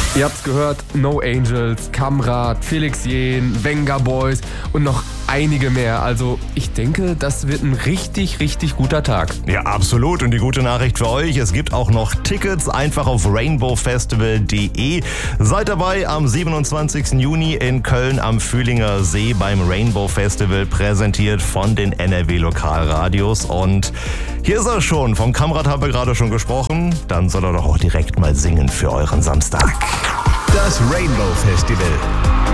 Ihr habt's gehört, No Angels, Kamrat, Felix Jähn, Venga Boys und noch einige mehr. Also ich denke, das wird ein richtig, richtig guter Tag. Ja, absolut. Und die gute Nachricht für euch, es gibt auch noch Tickets, einfach auf rainbowfestival.de. Seid dabei am 27. Juni in Köln am Fühlinger See beim Rainbow Festival, präsentiert von den NRW Lokalradios. Und hier ist er schon, vom Kamrat haben wir gerade schon gesprochen. Dann soll er doch auch direkt mal singen für euren Samstag. Das Rainbow Festival.